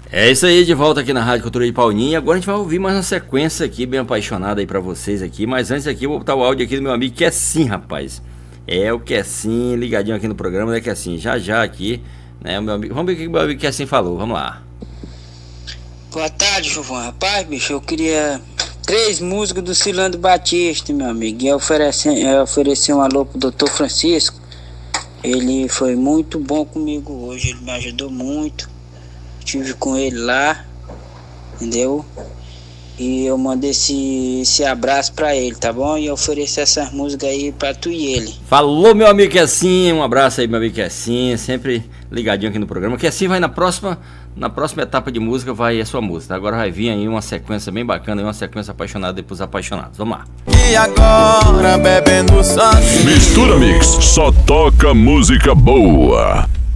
É isso aí, de volta aqui na Rádio Cultura de Paulinho. E agora a gente vai ouvir mais uma sequência aqui, bem apaixonada aí pra vocês aqui. Mas antes aqui, eu vou botar o áudio aqui do meu amigo Kessin, rapaz. É o Kessin, ligadinho aqui no programa, né, Kessin? Já aqui, né, o meu amigo. Vamos ver o que o meu amigo Kessin falou, vamos lá. Boa tarde, João. Rapaz, bicho, eu queria 3 músicas do Cilando Batista, meu amigo. E eu ofereci um alô pro Dr. Francisco. Ele foi muito bom comigo hoje, ele me ajudou muito. Estive com ele lá, entendeu? E eu mandei esse abraço pra ele, tá bom? E eu ofereço essas músicas aí pra tu e ele. Falou, meu amigo Kessin, um abraço aí, meu amigo Kessin, sempre ligadinho aqui no programa. Kessin vai na próxima etapa de música, vai a sua música. Agora vai vir aí uma sequência bem bacana, uma sequência apaixonada pros apaixonados. Vamos lá. E agora bebendo só. Mistura Mix, só toca música boa.